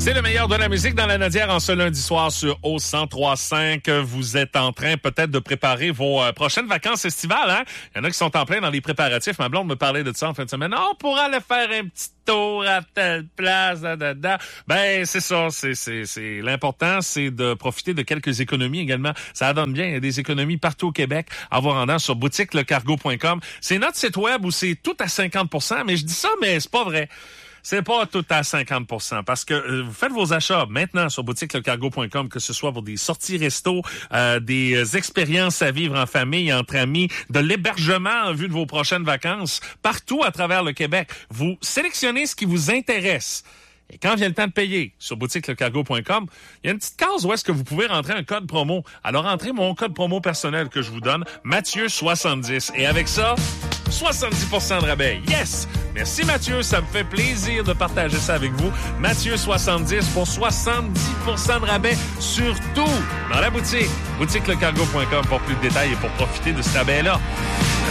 C'est le meilleur de la musique dans la Nadière en ce lundi soir sur O1035. Vous êtes en train peut-être de préparer vos prochaines vacances estivales. Hein? Il y en a qui sont en plein dans les préparatifs. Ma blonde me parlait de ça en fin de semaine. On pourra aller faire un petit tour à telle place. Ben, c'est ça. C'est l'important, c'est de profiter de quelques économies également. Ça donne bien. Il y a des économies partout au Québec à vous rendant sur boutiquelecargo.com. C'est notre site web où c'est tout à 50%. Mais je dis ça, mais c'est pas vrai. C'est pas tout à 50%, parce que vous faites vos achats maintenant sur boutiquelecargo.com, que ce soit pour des sorties resto, des expériences à vivre en famille, entre amis, de l'hébergement en vue de vos prochaines vacances, partout à travers le Québec. Vous sélectionnez ce qui vous intéresse. Et quand vient le temps de payer sur boutiquelecargo.com, il y a une petite case où est-ce que vous pouvez rentrer un code promo. Alors, entrez mon code promo personnel que je vous donne, Mathieu70. Et avec ça, 70% de rabais. Yes! Merci Mathieu, ça me fait plaisir de partager ça avec vous. Mathieu70 pour 70% de rabais, surtout dans la boutique. Boutiquelecargo.com pour plus de détails et pour profiter de ce rabais-là.